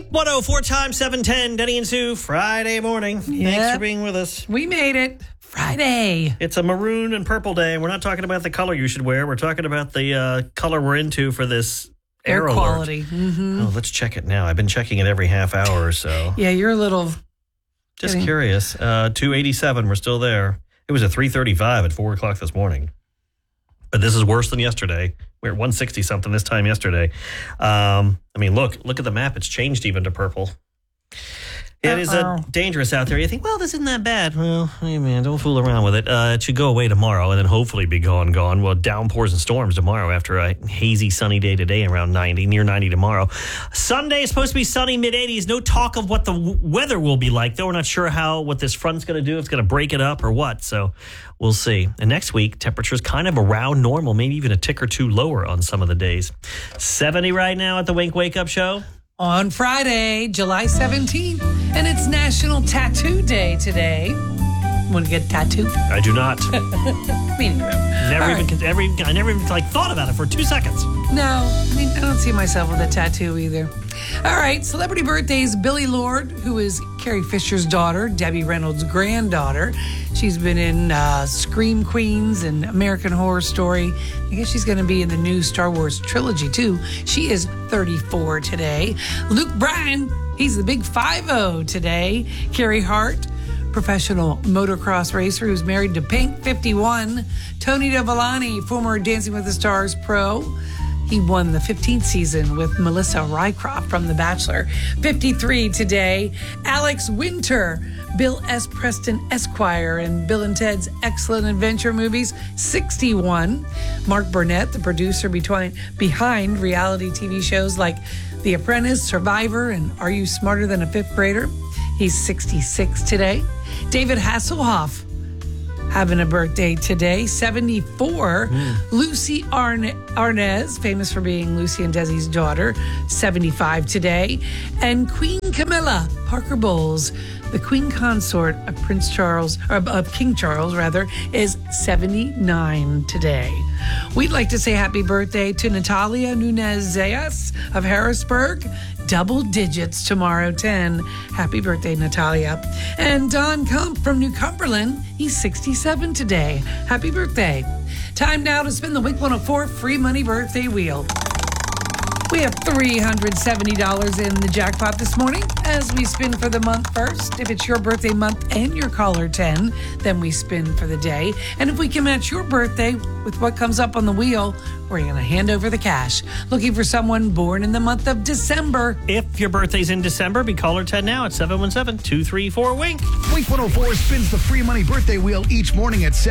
104 times 710, Denny and Sue, Friday morning. Yep. Thanks for being with us. We made it. Friday. It's a maroon and purple day. We're not talking about the color you should wear. We're talking about the color we're into for this air alert. Quality. Mm-hmm. Oh, let's check it now. I've been checking it every half hour or so. Yeah, you're a little... Just curious. 287, we're still there. It was a 335 at 4 o'clock this morning. But this is worse than yesterday. We're at 160 something this time yesterday. I mean, look at the map. It's changed even to purple. It is dangerous out there. You think, well, this isn't that bad. Well, hey, man, don't fool around with it. It should go away tomorrow and then hopefully be gone. Well, downpours and storms tomorrow after a hazy, sunny day today, around 90, near 90 tomorrow. Sunday is supposed to be sunny, mid-80s. No talk of what the weather will be like, though. We're not sure what this front's going to do, if it's going to break it up or what. So we'll see. And next week, temperatures kind of around normal, maybe even a tick or two lower on some of the days. 70 right now at the Wink Wake Up Show. On Friday, July 17th, and it's National Tattoo Day today. Want to get a tattoo? I do not. Me neither. I never even thought about it for 2 seconds. No, I don't see myself with a tattoo either. All right, celebrity birthdays. Billie Lourd, who is Carrie Fisher's daughter, Debbie Reynolds' granddaughter. She's been in Scream Queens and American Horror Story. I guess she's going to be in the new Star Wars trilogy, too. She is 34 today. Luke Bryan, he's the big 5-0 today. Carrie Hart, professional motocross racer who's married to Pink, 51. Tony Dovolani, former Dancing with the Stars pro. He won the 15th season with Melissa Rycroft from The Bachelor. 53 today. Alex Winter, Bill S. Preston Esquire in Bill and Ted's Excellent Adventure movies. 61. Mark Burnett, the producer behind reality TV shows like The Apprentice, Survivor, and Are You Smarter Than a Fifth Grader? He's 66 today. David Hasselhoff, having a birthday today, 74. Lucy Arnaz, famous for being Lucy and Desi's daughter, 75 today. And Queen Camilla Parker Bowles, the Queen Consort of King Charles, is 79 today. We'd like to say happy birthday to Natalia Nunez-Zayas of Harrisburg. Double digits tomorrow, 10. Happy birthday, Natalia. And Don Kump from New Cumberland, he's 67 today. Happy birthday. Time now to spin the Wink 104 free money birthday wheel. We have $370 in the jackpot this morning as we spin for the month first. If it's your birthday month and your caller 10, then we spin for the day. And if we can match your birthday with what comes up on the wheel, we're going to hand over the cash. Looking for someone born in the month of December. If your birthday's in December, be caller 10 now at 717-234-WINK. Wink 104 spins the free money birthday wheel each morning at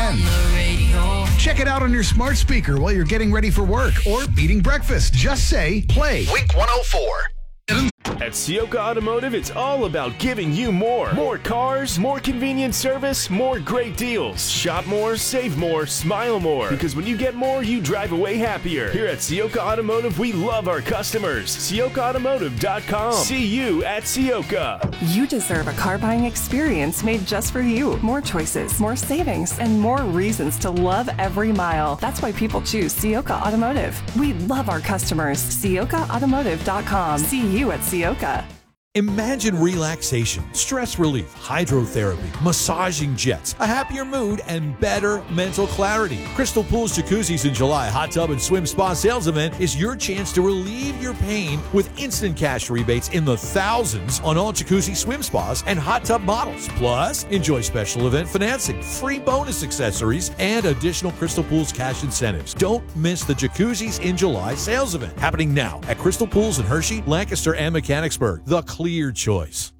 7:10. Check it out on your smart speaker while you're getting ready for work or eating breakfast. Just say, play Wink 104. At Ciocca Automotive, it's all about giving you more. More cars, more convenient service, more great deals. Shop more, save more, smile more. Because when you get more, you drive away happier. Here at Ciocca Automotive, we love our customers. CioccaAutomotive.com. See you at Ciocca. You deserve a car buying experience made just for you. More choices, more savings, and more reasons to love every mile. That's why people choose Ciocca Automotive. We love our customers. CioccaAutomotive.com. See you at Ciocca. Imagine relaxation, stress relief, hydrotherapy, massaging jets, a happier mood, and better mental clarity. Crystal Pools Jacuzzis in July Hot Tub and Swim Spa Sales Event is your chance to relieve your pain with instant cash rebates in the thousands on all jacuzzi swim spas and hot tub models. Plus, enjoy special event financing, free bonus accessories, and additional Crystal Pools cash incentives. Don't miss the Jacuzzis in July sales event happening now at Crystal Pools in Hershey, Lancaster, and Mechanicsburg. The clear choice.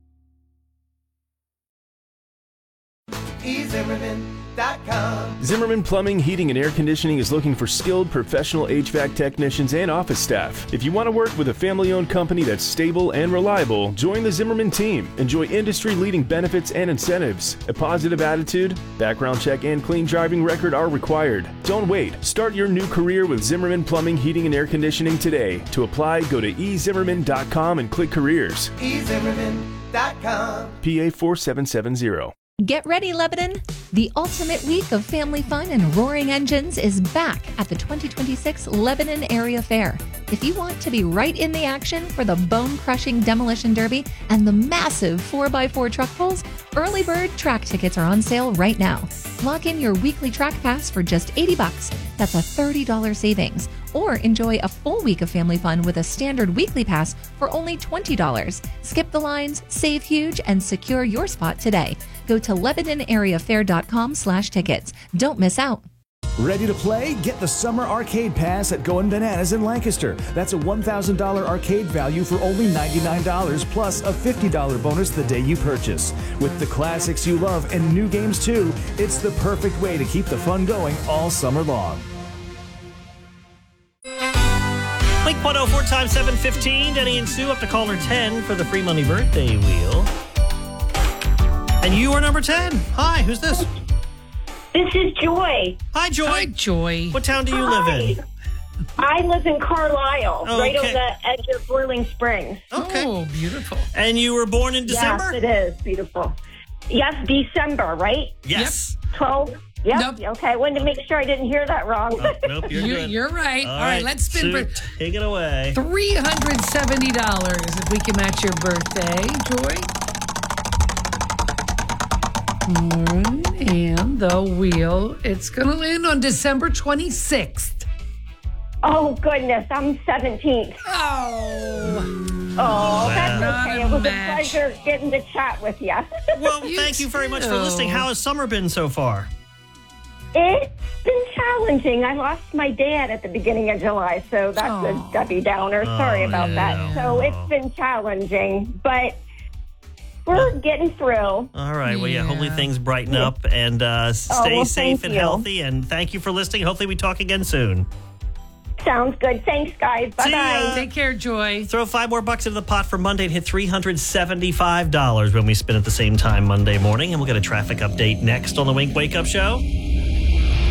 Zimmerman Plumbing, Heating, and Air Conditioning is looking for skilled professional HVAC technicians and office staff. If you want to work with a family-owned company that's stable and reliable, join the Zimmerman team. Enjoy industry-leading benefits and incentives. A positive attitude, background check, and clean driving record are required. Don't wait. Start your new career with Zimmerman Plumbing, Heating, and Air Conditioning today. To apply, go to ezimmerman.com and click Careers. ezimmerman.com. PA 4770. Get ready, Lebanon! The ultimate week of family fun and roaring engines is back at the 2026 Lebanon Area Fair. If you want to be right in the action for the bone-crushing demolition derby and the massive 4x4 truck pulls, early bird track tickets are on sale right now. Lock in your weekly track pass for just $80. That's a $30 savings. Or enjoy a full week of family fun with a standard weekly pass for only $20. Skip the lines, save huge, and secure your spot today. Go to LebanonAreaFair.com/tickets. Don't miss out. Ready to play? Get the Summer Arcade Pass at Goin' Bananas in Lancaster. That's a $1,000 arcade value for only $99 plus a $50 bonus the day you purchase. With the classics you love and new games too, it's the perfect way to keep the fun going all summer long. Link 104 times 715. Denny and Sue up to caller 10 for the free money birthday wheel. And you are number 10. Hi, who's this? This is Joy. Hi, Joy. Hi, Joy. What town do you live in? I live in Carlisle, right on okay. the edge of Boiling Springs. Okay. Oh, beautiful. And you were born in December? Yes, it is beautiful. Yes, December, right? Yes. 12. Yep. Nope. Okay, I wanted to make sure I didn't hear that wrong. Oh, nope, you're good. You're right. All right, let's spin Sue, for take it away. $370 if we can match your birthday, Joy. And the wheel, it's going to land on December 26th. Oh, goodness, I'm 17th. Oh, That's Not okay. a It was match. a pleasure getting to chat with you. Well, thank you very much for listening. How has summer been so far? It's been challenging. I lost my dad at the beginning of July, so that's a Debbie Downer. Sorry about that. So it's been challenging, but we're getting through. All right. Well, yeah, hopefully things brighten up and stay safe and healthy. And thank you for listening. Hopefully we talk again soon. Sounds good. Thanks, guys. Bye-bye. Take care, Joy. Throw $5 more into the pot for Monday and hit $375 when we spin at the same time Monday morning. And we'll get a traffic update next on the Wink Wake Up Show.